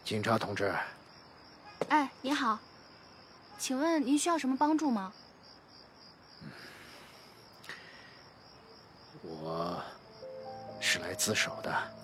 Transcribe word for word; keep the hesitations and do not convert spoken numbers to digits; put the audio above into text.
警察同志。 哎，您好，请问您需要什么帮助吗？ 我是来自首的。